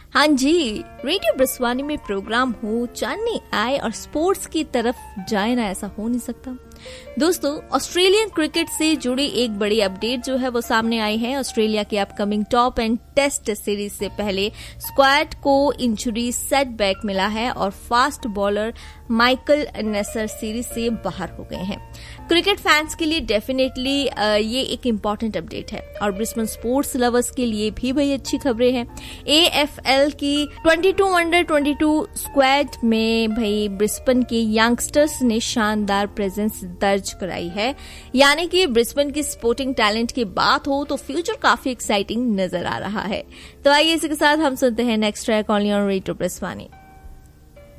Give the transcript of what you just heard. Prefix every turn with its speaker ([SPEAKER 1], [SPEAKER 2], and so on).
[SPEAKER 1] हाँ जी, रेडियो ब्रिस्वानी में प्रोग्राम हो, चांदनी आए और स्पोर्ट्स की तरफ जाए ना, ऐसा हो नहीं सकता। दोस्तों, ऑस्ट्रेलियन क्रिकेट से जुड़ी एक बड़ी अपडेट जो है वो सामने आई है। ऑस्ट्रेलिया के upcoming top and test series से पहले स्क्वाड को इंजरी सेटबैक मिला है और fast bowler Michael Neser series से बाहर हो गए हैं। क्रिकेट फैंस के लिए डेफिनेटली ये एक इम्पॉर्टेंट अपडेट है और ब्रिस्बेन स्पोर्ट्स लवर्स के लिए भी भाई अच्छी खबरें हैं। AFL की 22 स्क्वाड में भाई ब्रिस्बेन के यंगस्टर्स ने शानदार प्रेजेंस दर्ज कराई है। यानी कि ब्रिस्बेन की स्पोर्टिंग टैलेंट की बात हो तो फ्यूचर काफी एक्साइटिंग नजर आ रहा है। तो आइए इसी के साथ हम सुनते हैं next track only on radio ब्रिस्वानी।